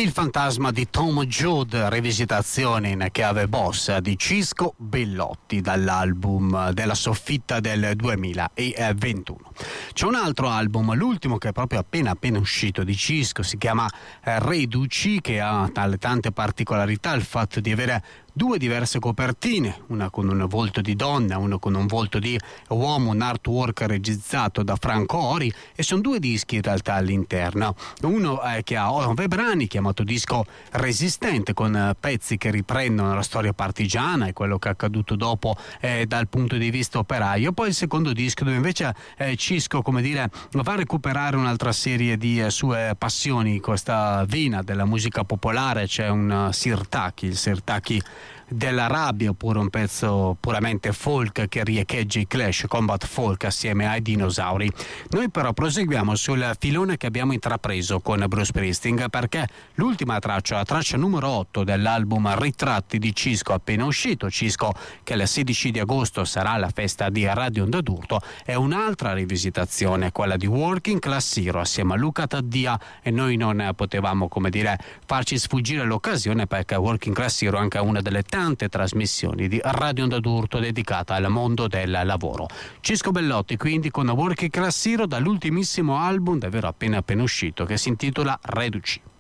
Il fantasma di Tom Joad, rivisitazione in chiave bossa di Cisco Bellotti dall'album Della soffitta del 2021. C'è un altro album, l'ultimo, che è proprio appena uscito di Cisco, si chiama Reduci, che ha tra le tante particolarità il fatto di avere due diverse copertine, una con un volto di donna, una con un volto di uomo, un artwork regizzato da Franco Ori, e sono due dischi in realtà all'interno. Uno che ha 9 brani, chiamato disco resistente, con pezzi che riprendono la storia partigiana e quello che è accaduto dopo dal punto di vista operaio. Poi il secondo disco, dove invece Cisco, come dire, va a recuperare un'altra serie di sue passioni, questa vena della musica popolare. C'è un Sirtaki, il Sirtaki della rabbia, oppure un pezzo puramente folk che riecheggia i Clash, combat folk assieme ai dinosauri. Noi però proseguiamo sul filone che abbiamo intrapreso con Bruce Springsteen, perché l'ultima traccia, la traccia numero 8 dell'album Ritratti di Cisco appena uscito, Cisco che il 16 di agosto sarà la festa di Radio Onda d'Urto, è un'altra rivisitazione, quella di Working Class Hero assieme a Luca Taddia, e noi non potevamo, come dire, farci sfuggire l'occasione, perché Working Class Hero è anche una delle tante trasmissioni di Radio Onda d'Urto dedicata al mondo del lavoro. Cisco Bellotti quindi con Working Class Hero dall'ultimissimo album davvero appena uscito, che si intitola Reduci.